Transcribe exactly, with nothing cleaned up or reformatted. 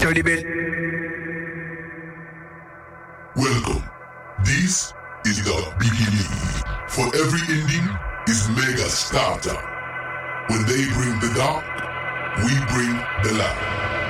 show the best. Welcome. This is the beginning. For every ending is mega starter. When they bring the dark, we bring the light.